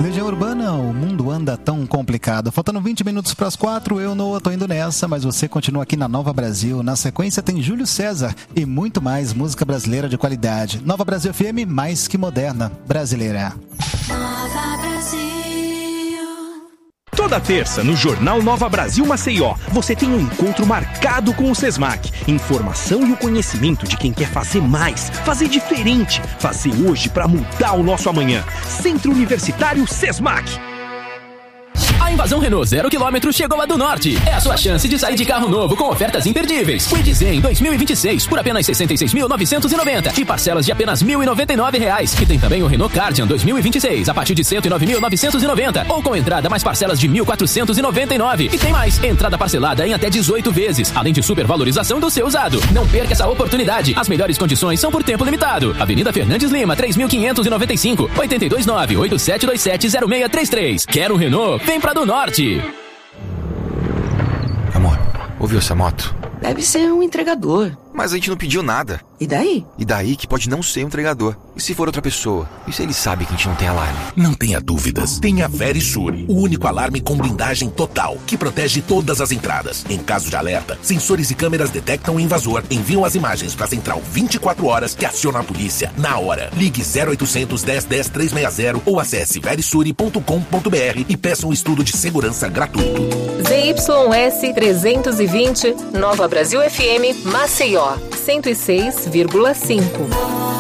Legião Urbana, o mundo anda tão complicado. Faltando 20 minutos para as 4, eu, Noah, tô indo nessa, mas você continua aqui na Nova Brasil. Na sequência tem Júlio César e muito mais música brasileira de qualidade. Nova Brasil FM, mais que moderna, brasileira. Nova Brasil. Toda terça, no Jornal Nova Brasil Maceió, você tem um encontro marcado com o Sesmac. Informação e o conhecimento de quem quer fazer mais, fazer diferente, fazer hoje para mudar o nosso amanhã. Centro Universitário Sesmac. A invasão Renault 0 km chegou a do Norte. É a sua chance de sair de carro novo com ofertas imperdíveis. Kwid Zen 2026 por apenas R$ 66.990 e parcelas de apenas R$ 1.099. E tem também o Renault Kardian 2026 a partir de R$ 109.990 ou com entrada mais parcelas de R$ 1.499. E tem mais, entrada parcelada em até 18 vezes, além de supervalorização do seu usado. Não perca essa oportunidade. As melhores condições são por tempo limitado. Avenida Fernandes Lima, 3.595, 829-8727-0633. Quer um Renault? Vem pra do Norte. Amor, ouviu essa moto? Deve ser um entregador. Mas a gente não pediu nada. E daí? E daí que pode não ser um entregador. E se for outra pessoa? E se ele sabe que a gente não tem alarme? Não tenha dúvidas. Tenha Verisure, o único alarme com blindagem total, que protege todas as entradas. Em caso de alerta, sensores e câmeras detectam o invasor, enviam as imagens para a central 24 horas que aciona a polícia na hora. Ligue 0800 10 10 360 ou acesse verisure.com.br e peça um estudo de segurança gratuito. ZYS 320, Nova Brasil FM, Maceió, 106,5.